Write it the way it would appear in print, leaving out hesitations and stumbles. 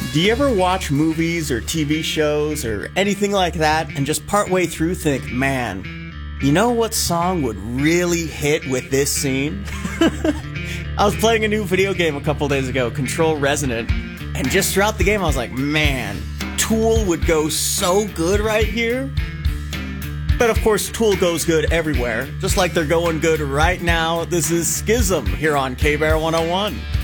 Do you ever watch movies or TV shows or anything like that and just partway through think, man, you know what song would really hit with this scene? I was playing a new video game a couple days ago, Control Resonant, and just throughout the game I was like, man, Tool would go so good right here. But of course, Tool goes good everywhere, just like they're going good right now. This is Schism here on K-Bear 101.